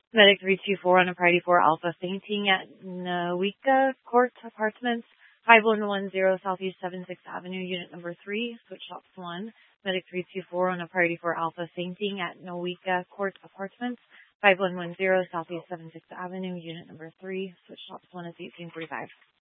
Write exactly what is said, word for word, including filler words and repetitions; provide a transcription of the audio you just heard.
Medic three two four on a Priority four Alpha fainting at Nowika Court Apartments, five one one zero Southeast seventy-sixth Avenue, Unit number three, switch ops one. Medic three two four on a Priority four Alpha fainting at Nowika Court Apartments, five one one zero Southeast seventy-sixth Avenue, Unit number three, switch ops one is eighteen forty-five.